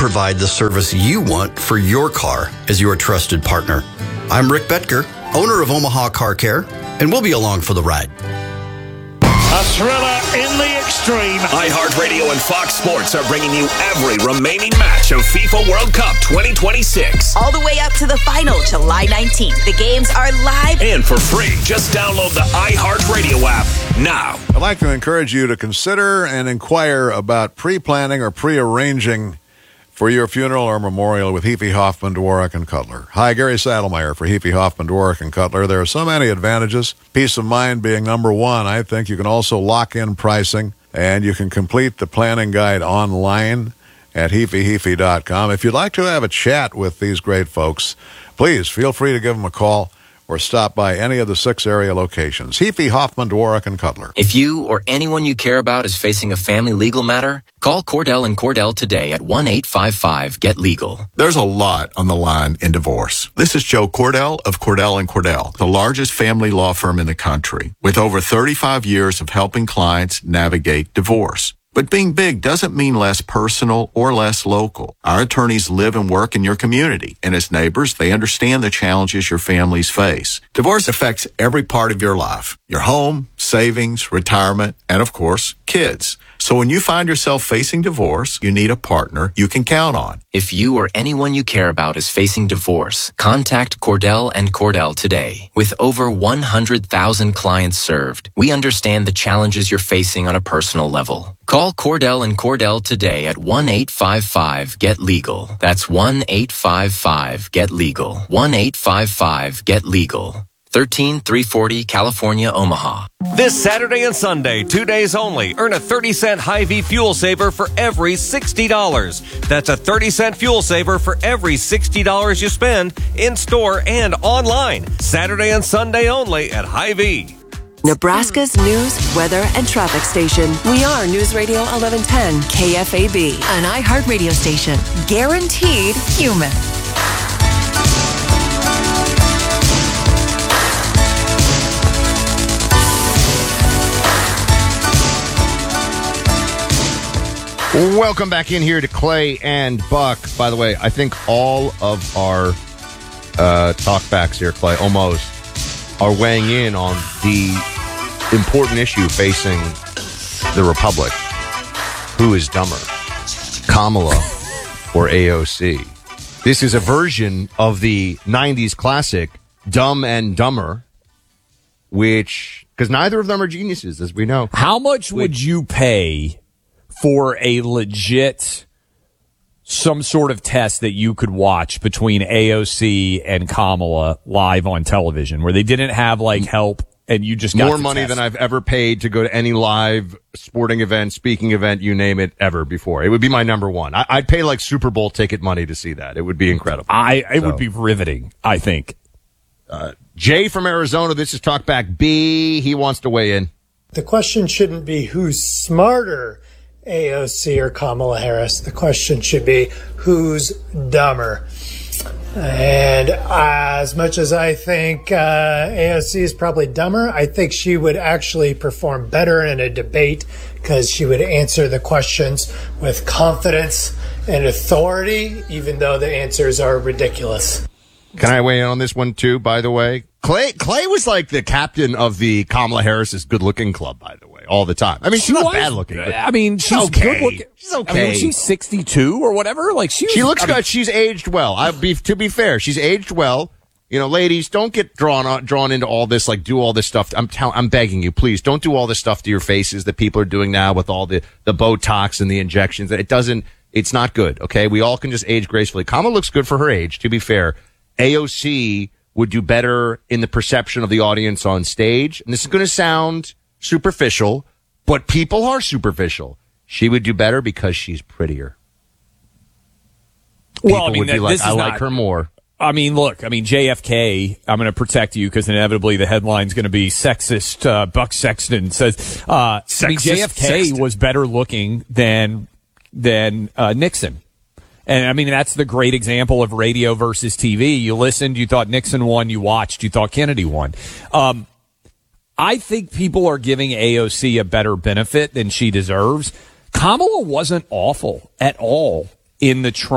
provide the service you want for your car as your trusted partner. I'm Rick Betker, owner of Omaha Car Care, and we'll be along for the ride. A thriller in the extreme. iHeartRadio and Fox Sports are bringing you every remaining match of FIFA World Cup 2026. All the way up to the final, July 19th. The games are live and for free. Just download the iHeartRadio app now. I'd like to encourage you to consider and inquire about pre-planning or pre-arranging for your funeral or memorial with Hefe, Hoffman, Dworak, and Cutler. Hi, Gary Saddlemeyer for Hefe, Hoffman, Dworak, and Cutler. There are so many advantages, peace of mind being number one. I think you can also lock in pricing, and you can complete the planning guide online at hefehefe.com. If you'd like to have a chat with these great folks, please feel free to give them a call or stop by any of the 6 area locations. Hefe, Hoffman, Dworak, and Cutler. If you or anyone you care about is facing a family legal matter, call Cordell and Cordell today at 1-855-GET-LEGAL. There's a lot on the line in divorce. This is Joe Cordell of Cordell and Cordell, the largest family law firm in the country, with over 35 years of helping clients navigate divorce. But being big doesn't mean less personal or less local. Our attorneys live and work in your community, and as neighbors, they understand the challenges your families face. Divorce affects every part of your life: your home, savings, retirement, and of course, kids. So when you find yourself facing divorce, you need a partner you can count on. If you or anyone you care about is facing divorce, contact Cordell and Cordell today. With over 100,000 clients served, we understand the challenges you're facing on a personal level. Call Cordell and Cordell today at 1-855-GET-LEGAL. That's 1-855-GET-LEGAL. 1-855-GET-LEGAL. 13340 California, Omaha. This Saturday and Sunday, 2 days only, earn a 30-cent Hy-Vee fuel saver for every $60. That's a 30-cent fuel saver for every $60 you spend in-store and online. Saturday and Sunday only at Hy-Vee. Nebraska's news, weather, and traffic station. We are News Radio 1110 KFAB, an iHeartRadio station. Guaranteed human. Welcome back in here to Clay and Buck. By the way, I think all of our talkbacks here, Clay, almost, are weighing in on the important issue facing the Republic. Who is dumber, Kamala or AOC? This is a version of the 90s classic Dumb and Dumber, which, because neither of them are geniuses, as we know. How much would you pay for a legit, some sort of test that you could watch between AOC and Kamala live on television, where they didn't have like help and you just got more money than I've ever paid to go to any live sporting event, speaking event, you name it, ever before? It would be my number one. I'd pay like Super Bowl ticket money to see that. It would be incredible. It would be riveting, I think. Jay from Arizona, this is Talkback B. He wants to weigh in. The question shouldn't be who's smarter, AOC or Kamala Harris. The question should be who's dumber. And as much as I think AOC is probably dumber, I think she would actually perform better in a debate because she would answer the questions with confidence and authority, even though the answers are ridiculous. Can I weigh in on this one too, by the way? Clay was like the captain of the Kamala Harris's good-looking club, by the way, all the time. I mean, she's not bad looking. I mean, she's okay. Good looking. She's okay. I mean, she's 62 or whatever. Like she looks good. She's aged well. To be fair, she's aged well. You know, ladies, don't get drawn into all this. Like, do all this stuff. I'm begging you, please, don't do all this stuff to your faces that people are doing now with all the Botox and the injections. It's not good. Okay, we all can just age gracefully. Kamala looks good for her age. To be fair, AOC would do better in the perception of the audience on stage. And this is going to sound superficial, but people are superficial. She would do better because she's prettier. People would be like, I like her more. I mean, look, JFK, I'm going to protect you because inevitably the headline's going to be sexist. Buck Sexton says, JFK was better looking than Nixon. And I mean, that's the great example of radio versus TV. You listened, you thought Nixon won, you watched, you thought Kennedy won. I think people are giving AOC a better benefit than she deserves. Kamala wasn't awful at all in the Trump